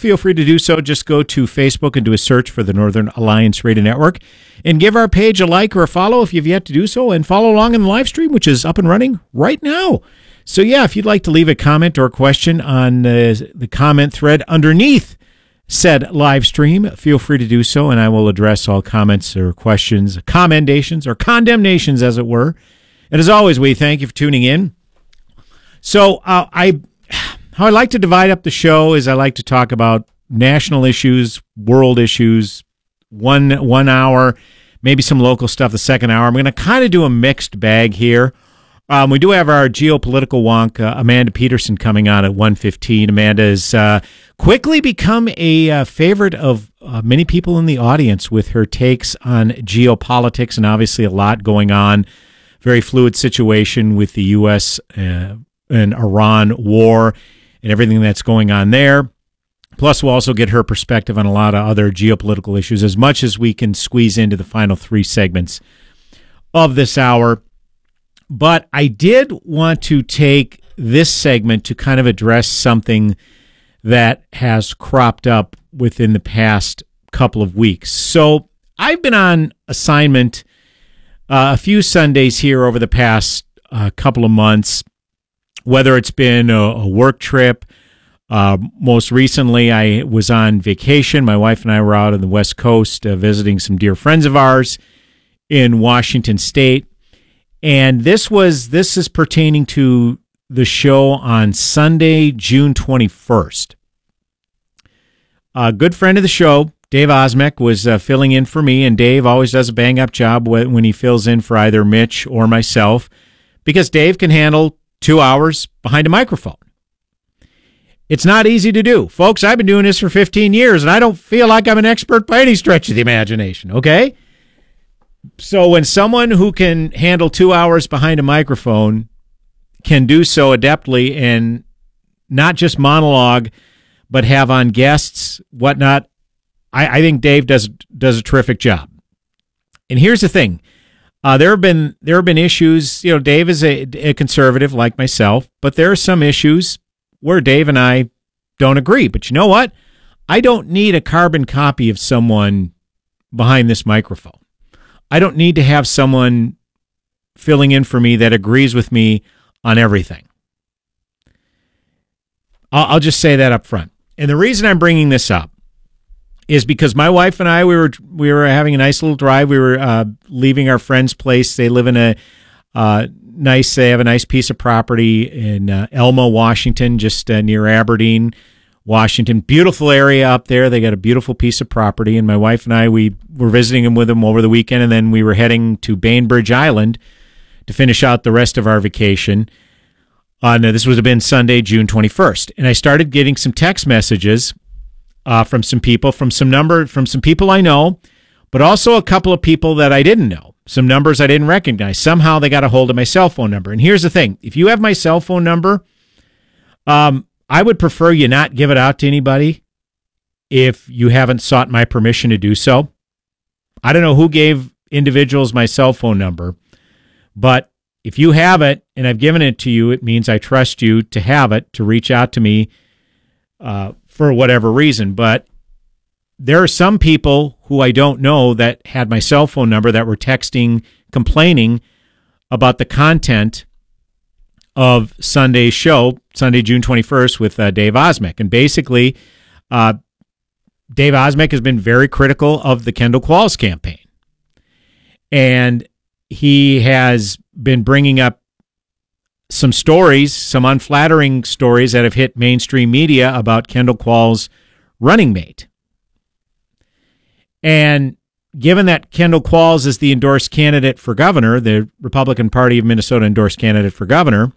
feel free to do so. Just go to Facebook and do a search for the Northern Alliance Radio Network and give our page a like or a follow if you've yet to do so, and follow along in the live stream, which is up and running right now. So, yeah, if you'd like to leave a comment or question on the comment thread underneath said live stream, feel free to do so, and I will address all comments or questions, commendations or condemnations, as it were. And as always, we thank you for tuning in. So how I like to divide up the show is I like to talk about national issues, world issues, one hour, maybe some local stuff the second hour. I'm going to kind of do a mixed bag here. We do have our geopolitical wonk, Amanda Peterson, coming on at 1:15. Amanda has quickly become a favorite of many people in the audience with her takes on geopolitics, and obviously a lot going on. Very fluid situation with the U.S. And Iran war and everything that's going on there. Plus, we'll also get her perspective on a lot of other geopolitical issues, as much as we can squeeze into the final three segments of this hour. But I did want to take this segment to kind of address something that has cropped up within the past couple of weeks. So I've been on assignment a few Sundays here over the past couple of months, whether it's been a work trip. Most recently, I was on vacation. My wife and I were out on the West Coast visiting some dear friends of ours in Washington State. And this is pertaining to the show on Sunday, June 21st. A good friend of the show, Dave Osmek, was filling in for me, and Dave always does a bang-up job when he fills in for either Mitch or myself, because Dave can handle 2 hours behind a microphone. It's not easy to do. Folks, I've been doing this for 15 years, and I don't feel like I'm an expert by any stretch of the imagination, okay? So when someone who can handle 2 hours behind a microphone can do so adeptly and not just monologue, but have on guests, whatnot, I think Dave does a terrific job. And here's the thing. There have been issues. You know, Dave is a conservative like myself, but there are some issues where Dave and I don't agree. But you know what? I don't need a carbon copy of someone behind this microphone. I don't need to have someone filling in for me that agrees with me on everything. I'll just say that up front. And the reason I'm bringing this up is because my wife and I, we were having a nice little drive. We were leaving our friend's place. They live in they have a nice piece of property in Elma, Washington, just near Aberdeen, Washington. Beautiful area up there. They got a beautiful piece of property. And my wife and I, we were visiting them with them over the weekend, and then we were heading to Bainbridge Island to finish out the rest of our vacation. This would have been Sunday, June 21st. And I started getting some text messages from some people, from some people I know, but also a couple of people that I didn't know, some numbers I didn't recognize. Somehow they got a hold of my cell phone number. And here's the thing. If you have my cell phone number, I would prefer you not give it out to anybody if you haven't sought my permission to do so. I don't know who gave individuals my cell phone number, but if you have it and I've given it to you, it means I trust you to have it, to reach out to me for whatever reason. But there are some people who I don't know that had my cell phone number that were texting, complaining about the content of Sunday's show, Sunday, June 21st, with Dave Osmek. And basically, Dave Osmek has been very critical of the Kendall Qualls campaign. And he has been bringing up some stories, some unflattering stories that have hit mainstream media about Kendall Qualls' running mate. And given that Kendall Qualls is the endorsed candidate for governor, the Republican Party of Minnesota endorsed candidate for governor,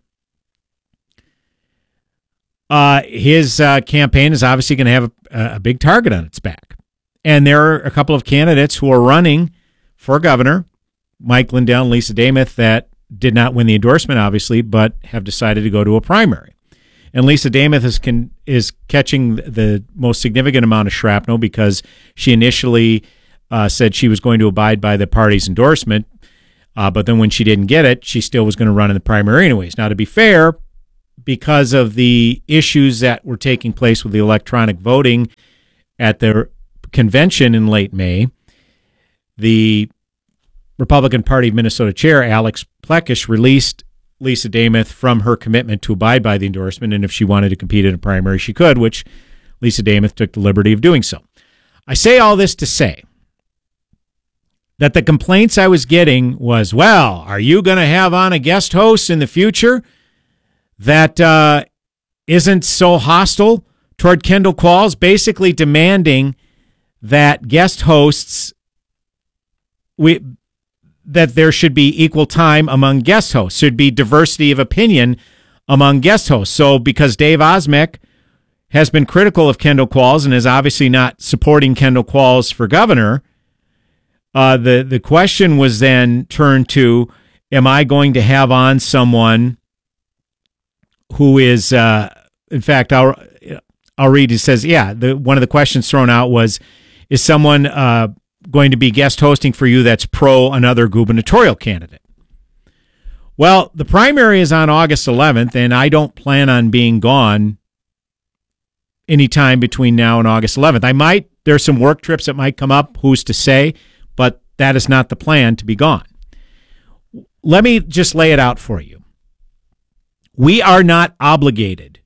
his campaign is obviously going to have a big target on its back. And there are a couple of candidates who are running for governor, Mike Lindell and Lisa Demuth, that did not win the endorsement, obviously, but have decided to go to a primary. And Lisa Demuth is catching the most significant amount of shrapnel because she initially said she was going to abide by the party's endorsement, but then when she didn't get it, she still was going to run in the primary anyways. Now, to be fair, because of the issues that were taking place with the electronic voting at the convention in late May, the Republican Party of Minnesota chair, Alex Plekish, released Lisa Demuth from her commitment to abide by the endorsement, and if she wanted to compete in a primary, she could, which Lisa Demuth took the liberty of doing so. I say all this to say that the complaints I was getting was, well, are you going to have on a guest host in the future that isn't so hostile toward Kendall Qualls, basically demanding that guest hosts, that there should be equal time among guest hosts, should be diversity of opinion among guest hosts. So because Dave Osmek has been critical of Kendall Qualls and is obviously not supporting Kendall Qualls for governor, the question was then turned to, am I going to have on someone who is, in fact, I'll read, he says, one of the questions thrown out was, is someone going to be guest hosting for you that's pro another gubernatorial candidate? Well, the primary is on August 11th, and I don't plan on being gone anytime between now and August 11th. There's some work trips that might come up, who's to say, but that is not the plan to be gone. Let me just lay it out for you. We are not obligated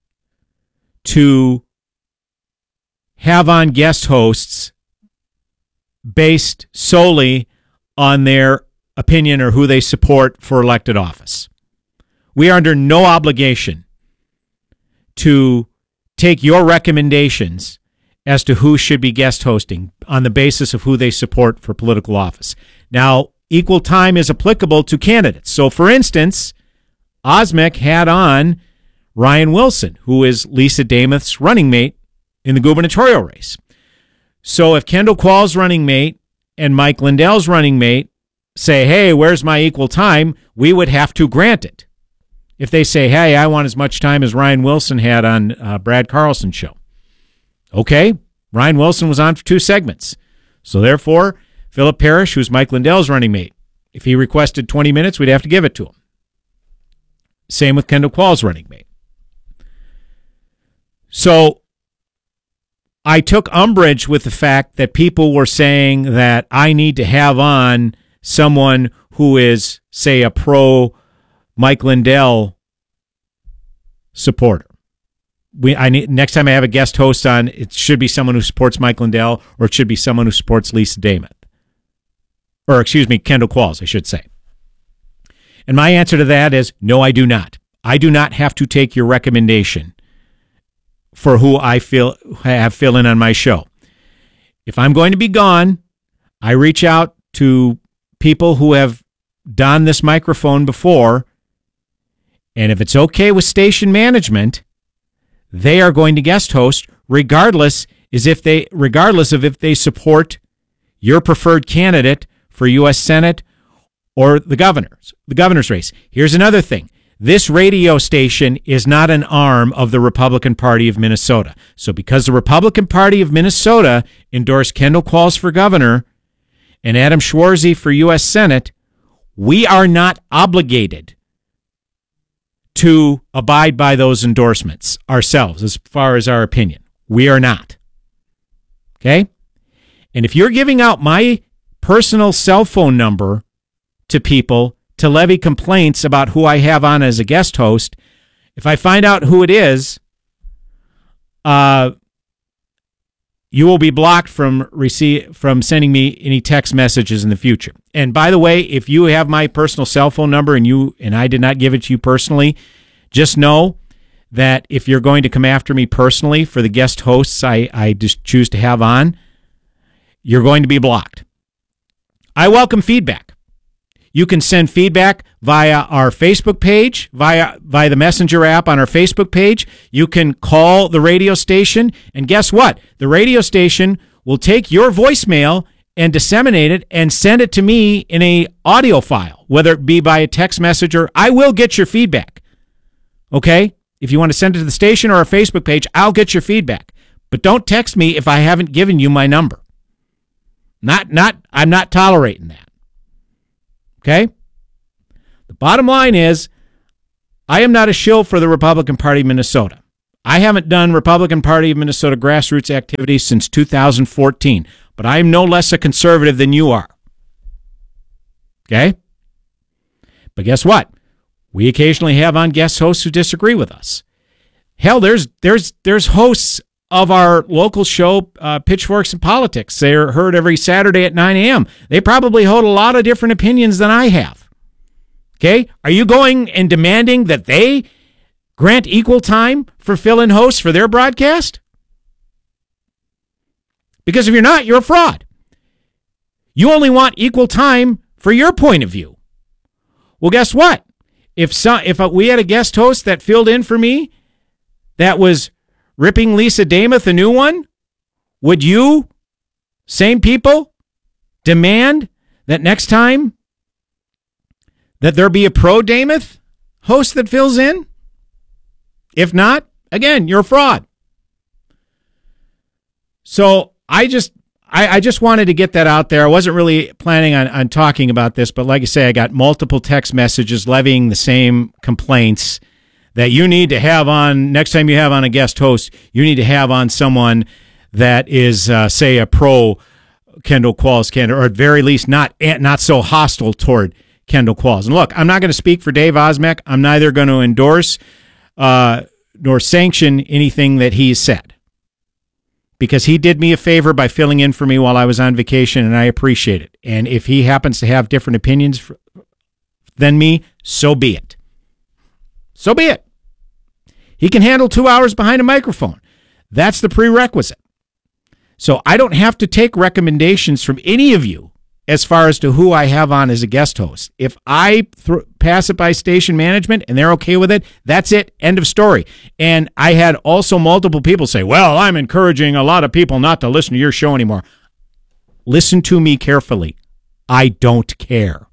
to have on guest hosts based solely on their opinion or who they support for elected office. We are under no obligation to take your recommendations as to who should be guest hosting on the basis of who they support for political office. Now, equal time is applicable to candidates. So, for instance, Osmek had on Ryan Wilson, who is Lisa Demuth's running mate in the gubernatorial race. So if Kendall Qualls' running mate and Mike Lindell's running mate say, hey, where's my equal time, we would have to grant it. If they say, hey, I want as much time as Ryan Wilson had on Brad Carlson's show. Okay, Ryan Wilson was on for 2 segments. So therefore, Philip Parrish, who's Mike Lindell's running mate, if he requested 20 minutes, we'd have to give it to him. Same with Kendall Qualls' running mate. So I took umbrage with the fact that people were saying that I need to have on someone who is, say, a pro Mike Lindell supporter. Next time I have a guest host on, it should be someone who supports Mike Lindell, or it should be someone who supports Lisa Demuth. Or, Kendall Qualls, I should say. And my answer to that is, no, I do not. I do not have to take your recommendation for who I have fill in on my show. If I'm going to be gone, I reach out to people who have done this microphone before, and if it's okay with station management, they are going to guest host regardless of if they support your preferred candidate for U.S. Senate or the governor's race. Here's another thing. This radio station is not an arm of the Republican Party of Minnesota. So because the Republican Party of Minnesota endorsed Kendall Qualls for governor and Adam Schwarzy for U.S. Senate, we are not obligated to abide by those endorsements ourselves as far as our opinion. We are not. Okay? And if you're giving out my personal cell phone number to people to levy complaints about who I have on as a guest host, if I find out who it is, you will be blocked from sending me any text messages in the future. And by the way, if you have my personal cell phone number and I did not give it to you personally, just know that if you're going to come after me personally for the guest hosts I just choose to have on, you're going to be blocked. I welcome feedback. You can send feedback via our Facebook page, via the Messenger app on our Facebook page. You can call the radio station, and guess what? The radio station will take your voicemail and disseminate it and send it to me in a audio file, whether it be by a text message or I will get your feedback. Okay? If you want to send it to the station or our Facebook page, I'll get your feedback. But don't text me if I haven't given you my number. I'm not tolerating that. Okay? The bottom line is, I am not a shill for the Republican Party of Minnesota. I haven't done Republican Party of Minnesota grassroots activities since 2014, but I am no less a conservative than you are. Okay? But guess what? We occasionally have on guest hosts who disagree with us. Hell, there's hosts of our local show, Pitchforks and Politics. They're heard every Saturday at 9 a.m. They probably hold a lot of different opinions than I have. Okay? Are you going and demanding that they grant equal time for fill-in hosts for their broadcast? Because if you're not, you're a fraud. You only want equal time for your point of view. Well, guess what? If we had a guest host that filled in for me that was ripping Lisa Damath a new one, would you, same people, demand that next time that there be a pro-Damath host that fills in? If not, again, you're a fraud. So I just wanted to get that out there. I wasn't really planning on talking about this, but like I say, I got multiple text messages levying the same complaints that you need to have on, next time you have on a guest host, you need to have on someone that is, say, a pro Kendall Qualls candidate, or at very least not so hostile toward Kendall Qualls. And look, I'm not going to speak for Dave Osmek. I'm neither going to endorse nor sanction anything that he's said, because he did me a favor by filling in for me while I was on vacation, and I appreciate it. And if he happens to have different opinions than me, so be it. So be it. He can handle 2 hours behind a microphone. That's the prerequisite. So I don't have to take recommendations from any of you as far as to who I have on as a guest host. If I pass it by station management and they're okay with it, that's it. End of story. And I had also multiple people say, well, I'm encouraging a lot of people not to listen to your show anymore. Listen to me carefully. I don't care.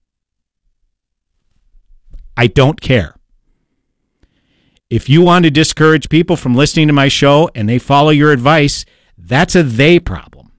I don't care. If you want to discourage people from listening to my show and they follow your advice, that's a they problem.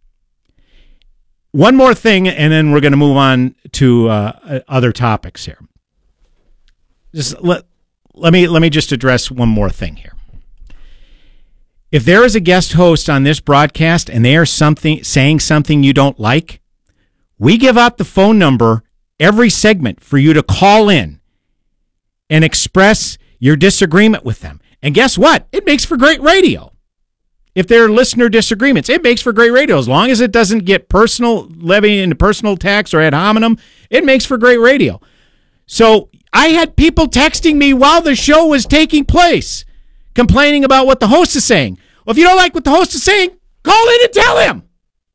One more thing, and then we're going to move on to other topics here. Just let me just address one more thing here. If there is a guest host on this broadcast and they are saying something you don't like, we give out the phone number every segment for you to call in and express your disagreement with them. And guess what? It makes for great radio. If there are listener disagreements, it makes for great radio. As long as it doesn't get personal, levying into personal attacks or ad hominem, it makes for great radio. So I had people texting me while the show was taking place, complaining about what the host is saying. Well, if you don't like what the host is saying, call in and tell him.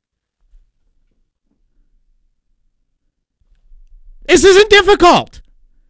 This isn't difficult.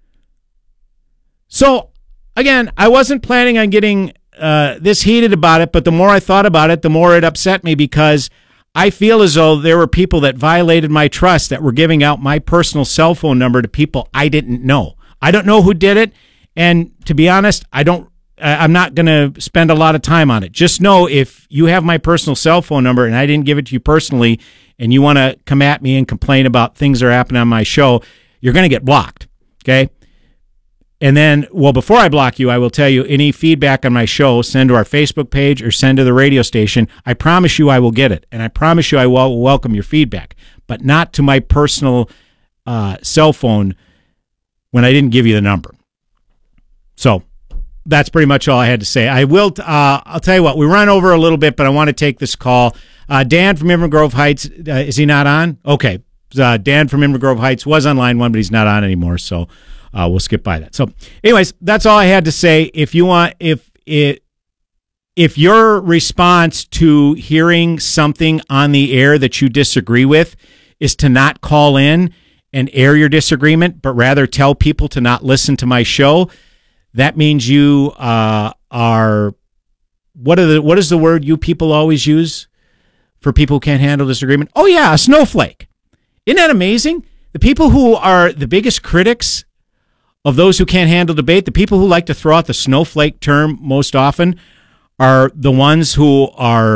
So, again, I wasn't planning on getting this heated about it, but the more I thought about it, the more it upset me, because I feel as though there were people that violated my trust that were giving out my personal cell phone number to people I didn't know. I don't know who did it, and to be honest, I'm not going to spend a lot of time on it. Just know, if you have my personal cell phone number and I didn't give it to you personally, and you want to come at me and complain about things that are happening on my show, you're going to get blocked, okay? And then, well, before I block you, I will tell you, any feedback on my show, send to our Facebook page or send to the radio station. I promise you I will get it, and I promise you I will welcome your feedback, but not to my personal cell phone when I didn't give you the number. So that's pretty much all I had to say. I'll tell you what, we ran over a little bit, but I want to take this call. Dan from Inver Grove Heights, is he not on? Okay. Dan from Inver Grove Heights was on line one, but he's not on anymore, so we'll skip by that. So anyways, that's all I had to say. If you want, if your response to hearing something on the air that you disagree with is to not call in and air your disagreement, but rather tell people to not listen to my show, that means you are, what is the word you people always use for people who can't handle disagreement? Oh yeah, a snowflake. Isn't that amazing? The people who are the biggest critics of those who can't handle debate, the people who like to throw out the snowflake term most often, are the ones who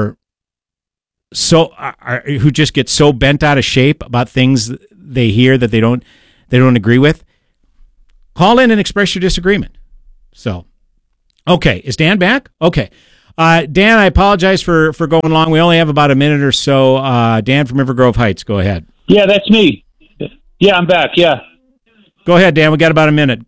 who just get so bent out of shape about things they hear that they don't agree with. call in and express your disagreement. So, okay. Is Dan back? Okay. Dan, I apologize for going long. We only have about a minute or so. Dan from River Grove Heights, go ahead. Yeah, that's me. Yeah, I'm back. Yeah. Go ahead, Dan. We got about a minute.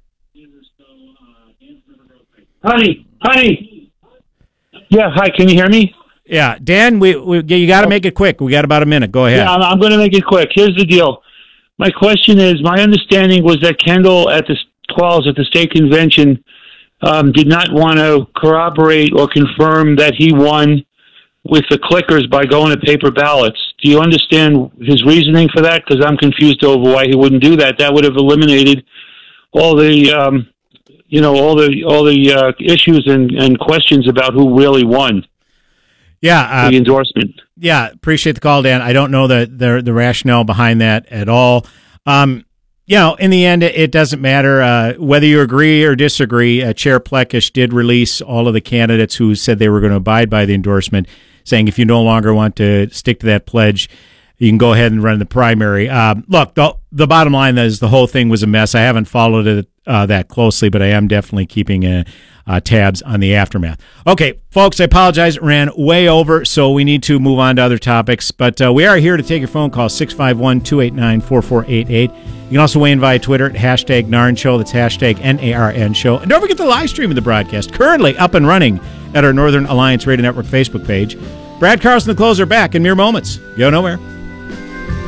Honey. Yeah, hi. Can you hear me? Yeah, Dan, you got to make it quick. We got about a minute. Go ahead. Yeah, I'm going to make it quick. Here's the deal. My question is, my understanding was that Kendall at the Qualls at the state convention did not want to corroborate or confirm that he won with the clickers by going to paper ballots. Do you understand his reasoning for that? Because I'm confused over why he wouldn't do that. That would have eliminated all the, all the issues and questions about who really won. Yeah, the endorsement. Yeah, appreciate the call, Dan. I don't know the rationale behind that at all. In the end, it doesn't matter whether you agree or disagree. Chair Plekish did release all of the candidates who said they were going to abide by the endorsement, saying if you no longer want to stick to that pledge, you can go ahead and run the primary. Look, the bottom line is the whole thing was a mess. I haven't followed it that closely, but I am definitely keeping tabs on the aftermath. Okay, folks, I apologize. It ran way over, so we need to move on to other topics. But we are here to take your phone call, 651-289-4488. You can also weigh in via Twitter at hashtag Narn Show. That's hashtag NARN Show. And don't forget the live stream of the broadcast, currently up and running at our Northern Alliance Radio Network Facebook page. Brad Carlson, the closer, back in mere moments. Go nowhere.